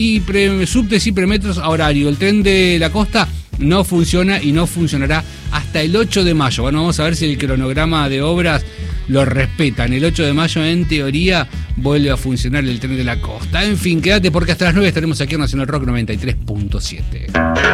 subtes y premetros a horario. El tren de la costa no funciona y no funcionará hasta el 8 de mayo. Bueno, vamos a ver si el cronograma de obras lo respetan. El 8 de mayo, en teoría, vuelve a funcionar el tren de la costa. En fin, quédate porque hasta las 9 estaremos aquí en Nacional Rock 93.7.